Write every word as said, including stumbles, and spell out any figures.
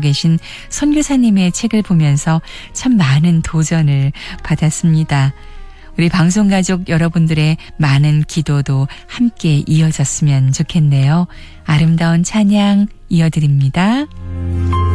계신 선교사님의 책을 보면서 참 많은 도전을 받았습니다. 우리 방송가족 여러분들의 많은 기도도 함께 이어졌으면 좋겠네요. 아름다운 찬양 이어드립니다.